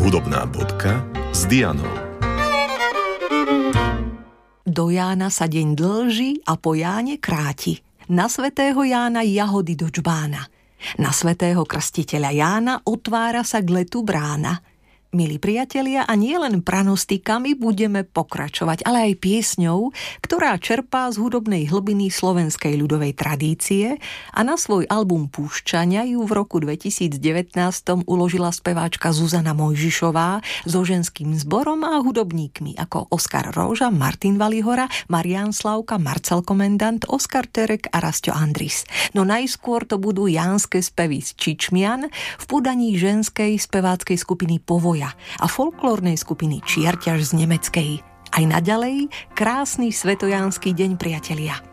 Hudobná bodka s Dianou. Do Jána sa deň dlží a po Jáne kráti. Na svätého Jána jahody do džbána. Na svätého krstiteľa Jána otvára sa k letu brána. Milí priatelia, a nie len pranostikami budeme pokračovať, ale aj piesňou, ktorá čerpá z hudobnej hlbiny slovenskej ľudovej tradície a na svoj album Púšťania ju v roku 2019 uložila speváčka Zuzana Mojžišová so ženským zborom a hudobníkmi ako Oskar Róža, Martin Valihora, Marián Slavka, Marcel Komendant, Oskar Terek a Rasťo Andris. No najskôr to budú jánske spevy z Čičmian v podaní ženskej speváckej skupiny Povoja a folklórnej skupiny Čierťaž z nemeckej. Aj naďalej krásny svetojánsky deň, priatelia.